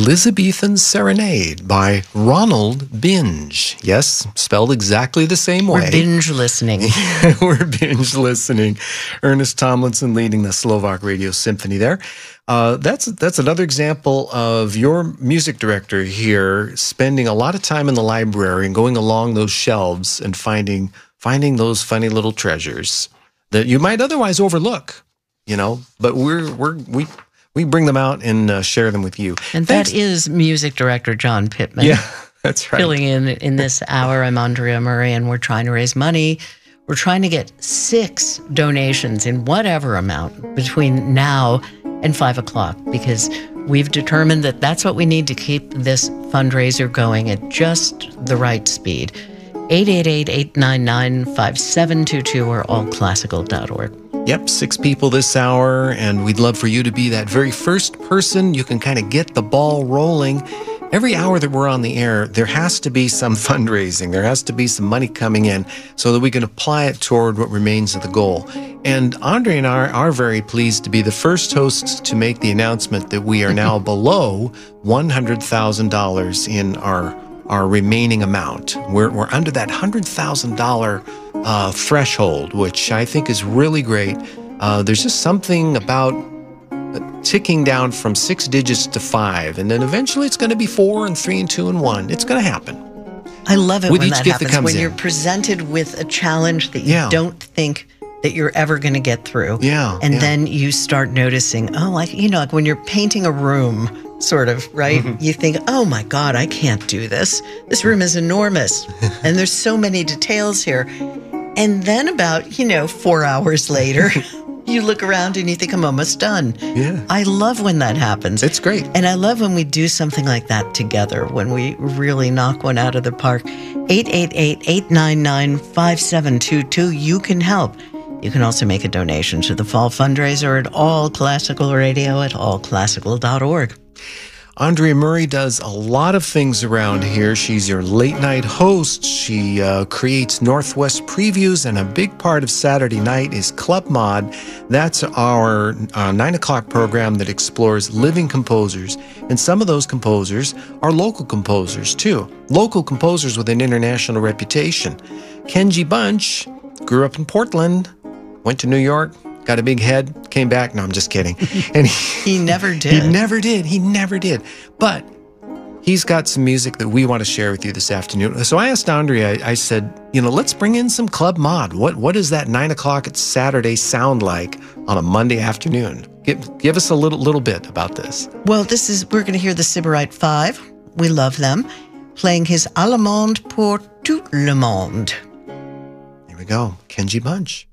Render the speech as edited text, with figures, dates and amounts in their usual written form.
Elizabethan Serenade by Ronald Binge. Yes, spelled exactly the same way. We're binge listening. We're binge listening. Ernest Tomlinson leading the Slovak Radio Symphony there. That's another example of your music director here spending a lot of time in the library and going along those shelves and finding those funny little treasures that you might otherwise overlook, but we bring them out and share them with you. And that is music director John Pittman. Yeah, that's right. Filling in this hour, I'm Andrea Murray, and we're trying to raise money. We're trying to get 6 donations in whatever amount between now and 5 o'clock, because we've determined that that's what we need to keep this fundraiser going at just the right speed. 888-899-5722 or allclassical.org. Yep, 6 people this hour, and we'd love for you to be that very first person. You can kind of get the ball rolling. Every hour that we're on the air, there has to be some fundraising. There has to be some money coming in so that we can apply it toward what remains of the goal. And Andre and I are very pleased to be the first hosts to make the announcement that we are now below $100,000 in our remaining amount. We're under that $100,000 threshold, which I think is really great. There's just something about ticking down from 6 digits to 5, and then eventually it's going to be 4 and 3 and 2 and 1. It's going to happen. I love it with when each that gift happens, that comes when in. you're presented with a challenge that you don't think that you're ever going to get through. And then you start noticing, like when you're painting a room, sort of, right? Mm-hmm. You think, oh my God, I can't do this. This room is enormous. And there's so many details here. And then about, 4 hours later, you look around and you think, I'm almost done. Yeah. I love when that happens. It's great. And I love when we do something like that together, when we really knock one out of the park. 888-899-5722. You can help. You can also make a donation to the fall fundraiser at All Classical Radio at allclassical.org. Andrea Murray does a lot of things around here. She's your late night host. She creates Northwest previews, and a big part of Saturday night is Club Mod. That's our 9 o'clock program that explores living composers. And some of those composers are local composers, too. Local composers with an international reputation. Kenji Bunch grew up in Portland, went to New York, got a big head, came back. No, I'm just kidding. And he never did. He never did. But he's got some music that we want to share with you this afternoon. So I asked Andrea, I said, let's bring in some Club Mod. What does that 9 o'clock at Saturday sound like on a Monday afternoon? Give us a little bit about this. Well, we're going to hear the Sybarite 5. We love them. Playing his Allemande pour tout le monde. Here we go. Kenji Bunch.